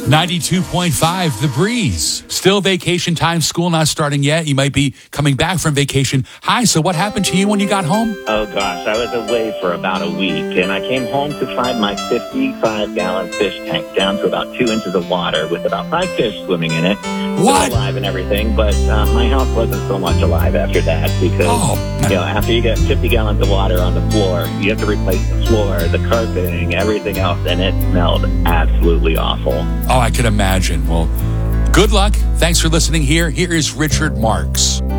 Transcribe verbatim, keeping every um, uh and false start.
ninety-two point five, The Breeze. Still vacation time, school not starting yet. You might be coming back from vacation. Hi, so what happened to you when you got home? Oh, gosh, I was away for about a week, and I came home to find my fifty-five gallon fish tank down to about two inches of water with about five fish swimming in it. What? Still alive and everything, but uh, my house wasn't so much alive after that because, Oh. you know, after you get fifty gallons of water on the floor, you have to replace the floor, the carpeting, everything else, and it smelled absolutely awful. Oh, I could imagine. Well, good luck. Thanks for listening here. Here is Richard Marks.